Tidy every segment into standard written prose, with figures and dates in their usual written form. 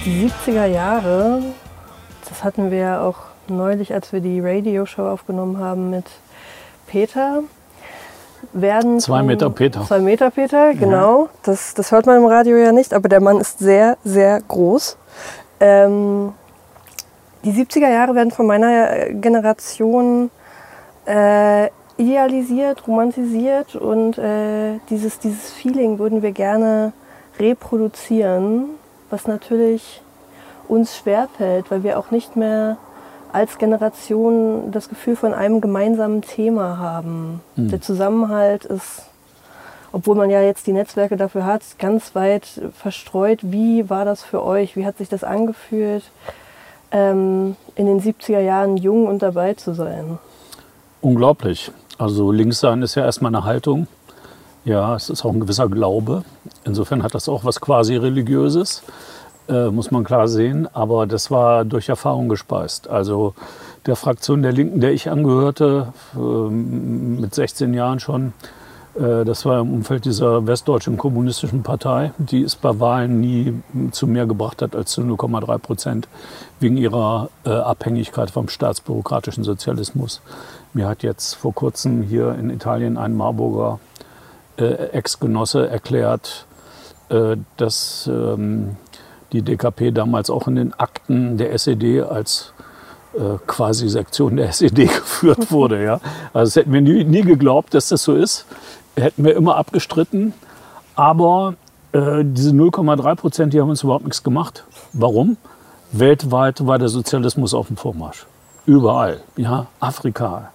Die 70er Jahre, das hatten wir ja auch neulich, als wir die Radioshow aufgenommen haben mit Peter, werden... 2 Meter Peter. 2 Meter Peter, genau. Ja. Das hört man im Radio ja nicht, aber der Mann ist sehr, sehr groß. Die 70er Jahre werden von meiner Generation idealisiert, romantisiert und dieses Feeling würden wir gerne reproduzieren, was natürlich uns schwerfällt, weil wir auch nicht mehr als Generation das Gefühl von einem gemeinsamen Thema haben. Mhm. Der Zusammenhalt ist, obwohl man ja jetzt die Netzwerke dafür hat, ganz weit verstreut. Wie war das für euch? Wie hat sich das angefühlt, in den 70er Jahren jung und dabei zu sein? Unglaublich. Also links sein ist ja erstmal eine Haltung. Ja, es ist auch ein gewisser Glaube. Insofern hat das auch was quasi Religiöses, muss man klar sehen. Aber das war durch Erfahrung gespeist. Also der Fraktion der Linken, der ich angehörte, mit 16 Jahren schon, das war im Umfeld dieser westdeutschen kommunistischen Partei, die es bei Wahlen nie zu mehr gebracht hat als zu 0,3% wegen ihrer Abhängigkeit vom staatsbürokratischen Sozialismus. Mir hat jetzt vor kurzem hier in Italien ein Marburger Ex-Genosse erklärt, dass die DKP damals auch in den Akten der SED als quasi Sektion der SED geführt wurde. Ja? Also das hätten wir nie geglaubt, dass das so ist. Hätten wir immer abgestritten. Aber diese 0,3%, die haben uns überhaupt nichts gemacht. Warum? Weltweit war der Sozialismus auf dem Vormarsch. Überall. Ja? Afrika,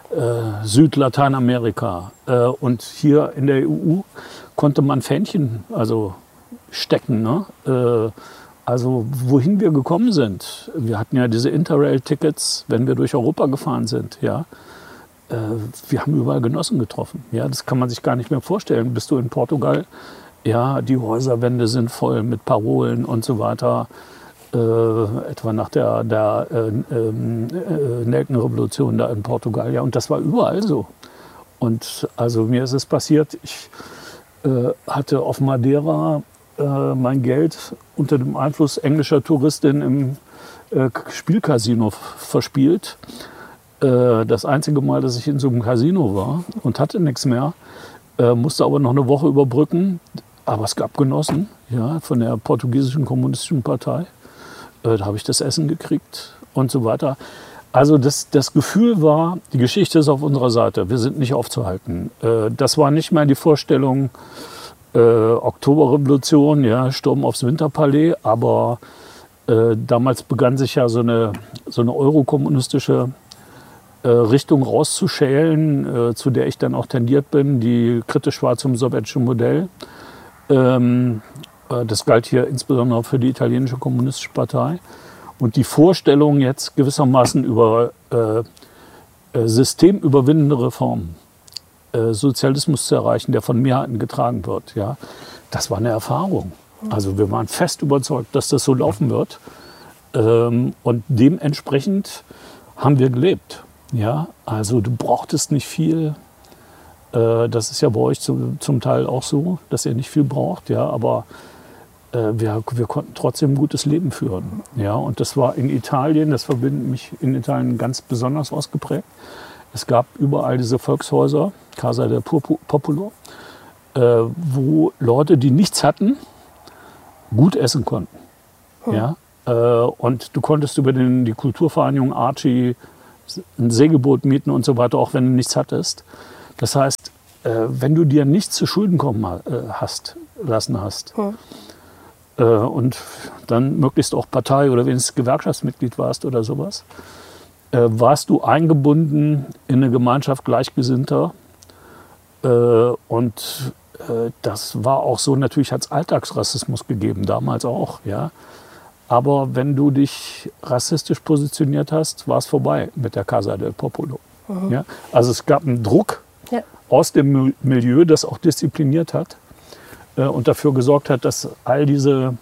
Südlateinamerika. Und hier in der EU konnte man Fähnchen stecken. Ne? Also wohin wir gekommen sind. Wir hatten ja diese Interrail-Tickets, wenn wir durch Europa gefahren sind. Ja? Wir haben überall Genossen getroffen. Ja? Das kann man sich gar nicht mehr vorstellen. Bist du in Portugal? Ja, die Häuserwände sind voll mit Parolen und so weiter. Etwa nach der Nelkenrevolution da in Portugal. Ja, und das war überall so. Und also mir ist es passiert, ich hatte auf Madeira mein Geld unter dem Einfluss englischer Touristin im Spielcasino verspielt. Das einzige Mal, dass ich in so einem Casino war und hatte nichts mehr, musste aber noch eine Woche überbrücken. Aber es gab Genossen, ja, von der portugiesischen kommunistischen Partei. Da habe ich das Essen gekriegt und so weiter. Also das Gefühl war, die Geschichte ist auf unserer Seite. Wir sind nicht aufzuhalten. Das war nicht mehr die Vorstellung Oktoberrevolution, ja, Sturm aufs Winterpalais. Aber damals begann sich ja so eine eurokommunistische Richtung rauszuschälen, zu der ich dann auch tendiert bin, die kritisch war zum sowjetischen Modell. Das galt hier insbesondere für die italienische kommunistische Partei. Und die Vorstellung jetzt gewissermaßen über systemüberwindende Reformen, Sozialismus zu erreichen, der von Mehrheiten getragen wird, ja, das war eine Erfahrung. Also wir waren fest überzeugt, dass das so laufen wird. Und dementsprechend haben wir gelebt. Ja, also du brauchtest nicht viel. Das ist ja bei euch zum Teil auch so, dass ihr nicht viel braucht. Ja, aber wir konnten trotzdem ein gutes Leben führen. Ja, und das war in Italien, das verbindet mich in Italien ganz besonders ausgeprägt. Es gab überall diese Volkshäuser, Casa del Popolo, wo Leute, die nichts hatten, gut essen konnten. Ja, und du konntest über die Kulturvereinigung Arci ein Segelboot mieten und so weiter, auch wenn du nichts hattest. Das heißt, wenn du dir nichts zu Schulden kommen lassen hast und dann möglichst auch Partei oder wenigstens Gewerkschaftsmitglied warst oder sowas, warst du eingebunden in eine Gemeinschaft Gleichgesinnter. Und das war auch so, natürlich hat es Alltagsrassismus gegeben, damals auch. Ja. Aber wenn du dich rassistisch positioniert hast, war es vorbei mit der Casa del Popolo. Ja. Also es gab einen Druck aus dem Milieu, das auch diszipliniert hat und dafür gesorgt hat, dass all diese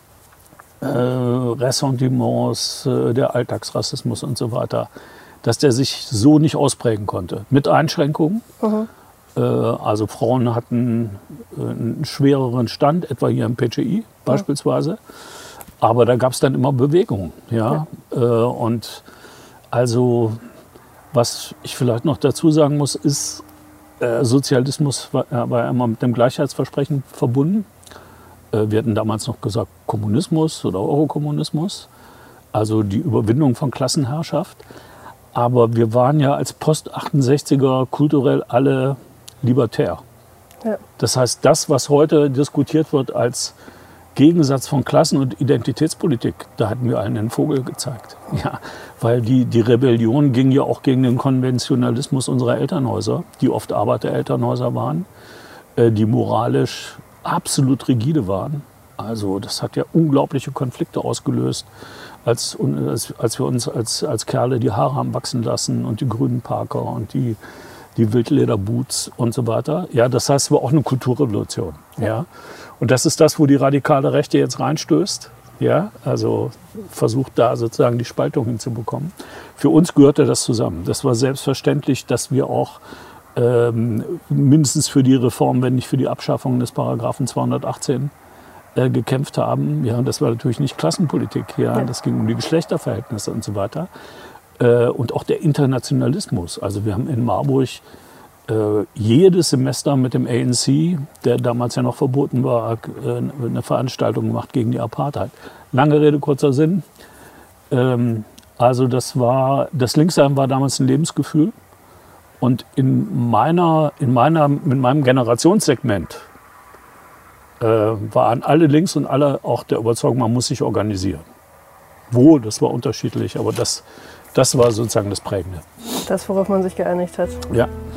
Ressentiments, der Alltagsrassismus und so weiter, dass der sich so nicht ausprägen konnte. Mit Einschränkungen. Also Frauen hatten einen schwereren Stand, etwa hier im PCI beispielsweise. Aber da gab es dann immer Bewegung. Ja? Und also, was ich vielleicht noch dazu sagen muss, ist, Sozialismus war immer mit dem Gleichheitsversprechen verbunden. Wir hatten damals noch gesagt Kommunismus oder Eurokommunismus, also die Überwindung von Klassenherrschaft. Aber wir waren ja als Post-68er kulturell alle libertär. Ja. Das heißt, das, was heute diskutiert wird als Gegensatz von Klassen- und Identitätspolitik, da hatten wir allen den Vogel gezeigt. Ja, weil die Rebellion ging ja auch gegen den Konventionalismus unserer Elternhäuser, die oft Arbeiterelternhäuser waren, die moralisch absolut rigide waren. Also das hat ja unglaubliche Konflikte ausgelöst, als wir uns als Kerle die Haare haben wachsen lassen und die grünen Parker und die Wildlederboots und so weiter. Ja, das heißt, es war auch eine Kulturrevolution. Ja. Und das ist das, wo die radikale Rechte jetzt reinstößt. Ja, also versucht da sozusagen die Spaltung hinzubekommen. Für uns gehörte das zusammen. Das war selbstverständlich, dass wir auch mindestens für die Reform, wenn nicht für die Abschaffung des Paragraphen 218 gekämpft haben. Ja, und das war natürlich nicht Klassenpolitik. Ja, das ging um die Geschlechterverhältnisse und so weiter. Und auch der Internationalismus. Also wir haben in Marburg jedes Semester mit dem ANC, der damals ja noch verboten war, eine Veranstaltung gemacht gegen die Apartheid. Lange Rede, kurzer Sinn. Also das Linkssein war damals ein Lebensgefühl. Und mit meinem Generationssegment waren alle links und alle auch der Überzeugung, man muss sich organisieren. Wo, das war unterschiedlich, aber das war sozusagen das Prägende. Das, worauf man sich geeinigt hat. Ja.